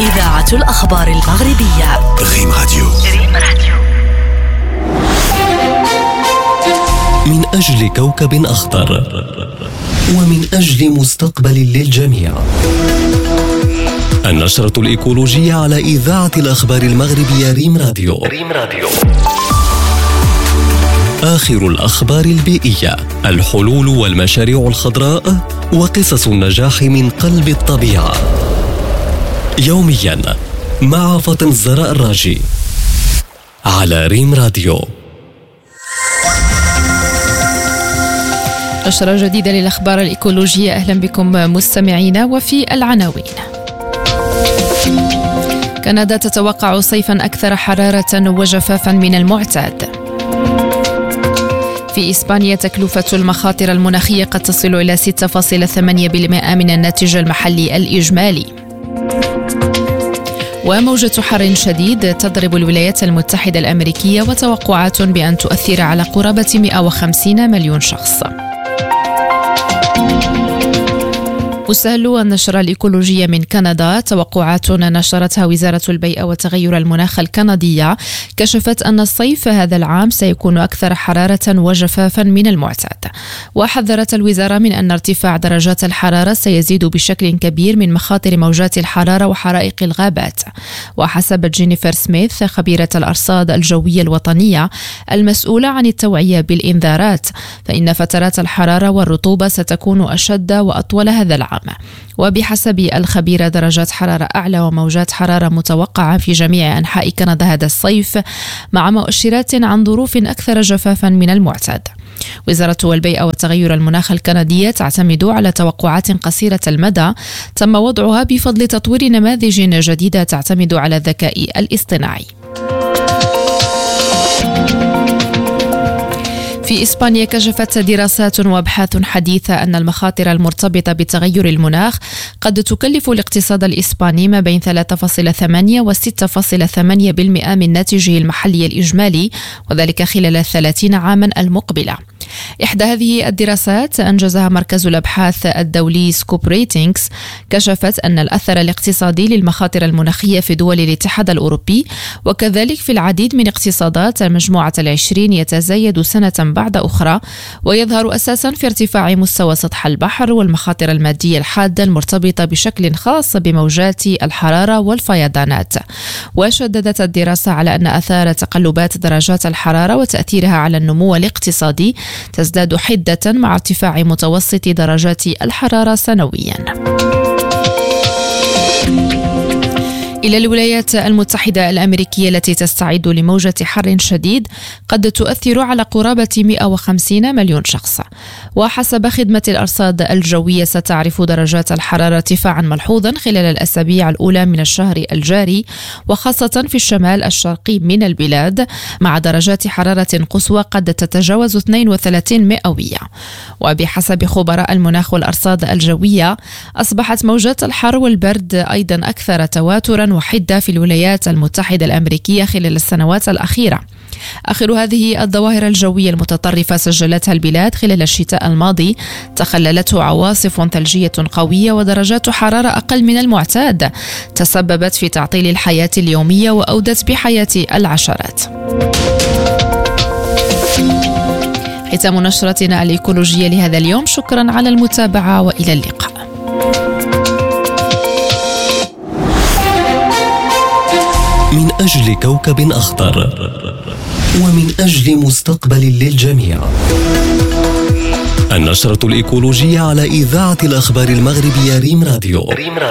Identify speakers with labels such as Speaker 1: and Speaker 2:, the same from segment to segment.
Speaker 1: إذاعة الأخبار المغربية
Speaker 2: ريم راديو. من أجل كوكب أخضر ومن أجل مستقبل للجميع. النشرة الإيكولوجية على إذاعة الأخبار المغربية ريم راديو. آخر الأخبار البيئية، الحلول والمشاريع الخضراء وقصص النجاح من قلب الطبيعة. يوميا مع فاطمة الزهراء الراجي على ريم راديو.
Speaker 3: نشرة جديدة للأخبار الإيكولوجية. أهلا بكم مستمعينا. وفي العناوين: كندا تتوقع صيفا أكثر حرارة وجفافا من المعتاد. في إسبانيا تكلفة المخاطر المناخية قد تصل إلى 6.8% من الناتج المحلي الإجمالي. وموجة حر شديد تضرب الولايات المتحدة الأمريكية وتوقعات بأن تؤثر على قرابة 150 مليون شخص. مستهل النشرة الإيكولوجية من كندا. توقعات نشرتها وزارة البيئة وتغير المناخ الكندية كشفت أن الصيف هذا العام سيكون أكثر حرارة وجفافا من المعتاد. وحذرت الوزارة من أن ارتفاع درجات الحرارة سيزيد بشكل كبير من مخاطر موجات الحرارة وحرائق الغابات. وحسب جينيفر سميث خبيرة الأرصاد الجوية الوطنية المسؤولة عن التوعية بالإنذارات، فإن فترات الحرارة والرطوبة ستكون أشد وأطول هذا العام. وبحسب الخبيرة درجات حرارة أعلى وموجات حرارة متوقعة في جميع أنحاء كندا هذا الصيف، مع مؤشرات عن ظروف أكثر جفافا من المعتاد. وزارة البيئة وتغير المناخ الكندية تعتمد على توقعات قصيرة المدى تم وضعها بفضل تطوير نماذج جديدة تعتمد على الذكاء الاصطناعي. في إسبانيا كشفت دراسات وأبحاث حديثة أن المخاطر المرتبطة بتغير المناخ قد تكلف الاقتصاد الإسباني ما بين 3.8 و 6.8% من ناتجه المحلي الإجمالي، وذلك خلال 30 عاما المقبلة. إحدى هذه الدراسات أنجزها مركز الأبحاث الدولي سكوب ريتينغز كشفت أن الأثر الاقتصادي للمخاطر المناخية في دول الاتحاد الأوروبي وكذلك في العديد من اقتصادات المجموعة العشرين يتزايد سنة بعد أخرى، ويظهر أساسا في ارتفاع مستوى سطح البحر والمخاطر المادية الحادة المرتبطة بشكل خاص بموجات الحرارة والفيضانات. وشددت الدراسة على أن آثار تقلبات درجات الحرارة وتأثيرها على النمو الاقتصادي تزداد حدة مع ارتفاع متوسط درجات الحرارة سنويا. إلى الولايات المتحدة الأمريكية التي تستعد لموجة حر شديد قد تؤثر على قرابة 150 مليون شخص. وحسب خدمة الأرصاد الجوية ستعرف درجات الحرارة ارتفاعا ملحوظا خلال الأسابيع الأولى من الشهر الجاري، وخاصة في الشمال الشرقي من البلاد، مع درجات حرارة قصوى قد تتجاوز 32 مئوية. وبحسب خبراء المناخ والأرصاد الجوية أصبحت موجات الحر والبرد أيضا أكثر تواترا وحدة في الولايات المتحدة الأمريكية خلال السنوات الأخيرة. آخر هذه الظواهر الجوية المتطرفة سجلتها البلاد خلال الشتاء الماضي تخللته عواصف ثلجية قوية ودرجات حرارة أقل من المعتاد تسببت في تعطيل الحياة اليومية وأودت بحياة العشرات. ختام نشرتنا الإيكولوجية لهذا اليوم. شكرا على المتابعة وإلى اللقاء.
Speaker 2: من أجل كوكب أخضر ومن أجل مستقبل للجميع. النشرة الإيكولوجية على إذاعة الأخبار المغربية ريم راديو.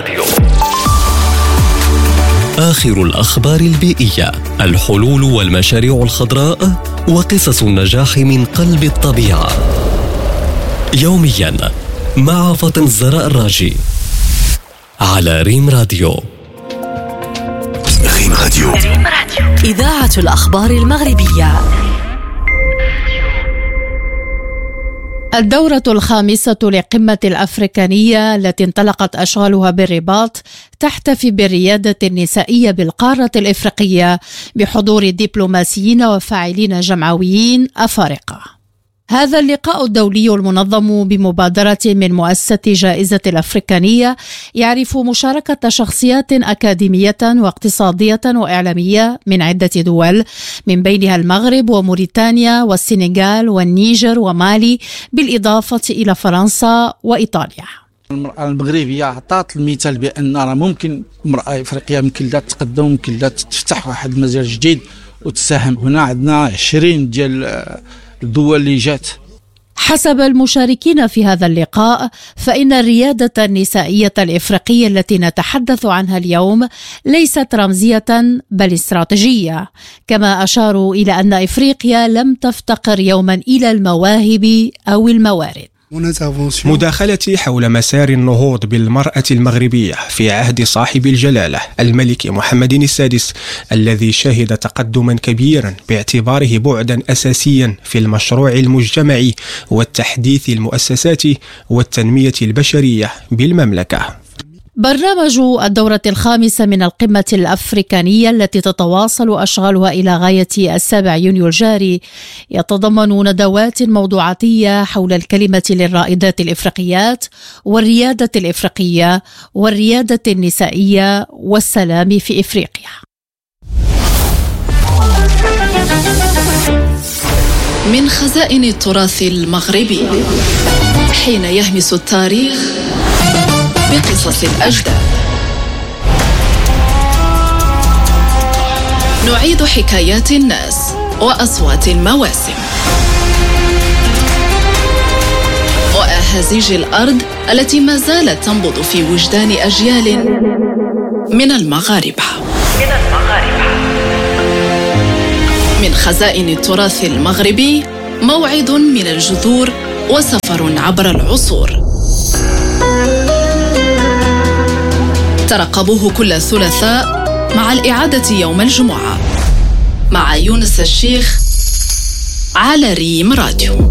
Speaker 2: آخر الأخبار البيئية، الحلول والمشاريع الخضراء وقصص النجاح من قلب الطبيعة. يوميا مع فاطمة الزهراء الراجي على ريم راديو. ريم راديو.
Speaker 1: إذاعة الأخبار المغربية.
Speaker 4: الدورة الخامسة لقمة الأفريقانية التي انطلقت أشغالها بالرباط تحتفي بالريادة النسائية بالقارة الإفريقية بحضور دبلوماسيين وفاعلين جمعويين أفارقة. هذا اللقاء الدولي المنظم بمبادرة من مؤسسة جائزة الأفريكانية يعرف مشاركة شخصيات أكاديمية واقتصادية وإعلامية من عدة دول، من بينها المغرب وموريتانيا والسنغال والنيجر ومالي، بالإضافة إلى فرنسا وإيطاليا.
Speaker 5: المرأة المغربية أعطت المثال بأن ممكن المرأة إفريقية ممكن لا تقدم، ممكن لا تفتح واحد المجال جديد وتساهم. هنا عندنا 20 ديال الدول اللي جات.
Speaker 4: حسب المشاركين في هذا اللقاء، فإن الريادة النسائية الإفريقية التي نتحدث عنها اليوم ليست رمزية بل استراتيجية، كما أشاروا إلى أن إفريقيا لم تفتقر يوما إلى المواهب أو الموارد.
Speaker 6: مداخلتي حول مسار النهوض بالمرأة المغربية في عهد صاحب الجلالة الملك محمد السادس، الذي شهد تقدما كبيرا باعتباره بعدا أساسيا في المشروع المجتمعي والتحديث المؤسساتي والتنمية البشرية بالمملكة.
Speaker 4: برنامج الدورة الخامسة من القمة الأفريكانية التي تتواصل أشغالها إلى غاية 7 يونيو الجاري يتضمن ندوات موضوعاتية حول الكلمة للرائدات الإفريقيات والريادة الإفريقية والريادة النسائية والسلام في إفريقيا.
Speaker 1: من خزائن التراث المغربي، حين يهمس التاريخ بقصص الأجداد، نعيد حكايات الناس وأصوات المواسم وأهازيج الأرض التي ما زالت تنبض في وجدان أجيال من المغاربة. من خزائن التراث المغربي، موعد من الجذور وسفر عبر العصور. ترقبوه كل ثلاثاء مع الإعادة يوم الجمعة مع يونس الشيخ على ريم راديو.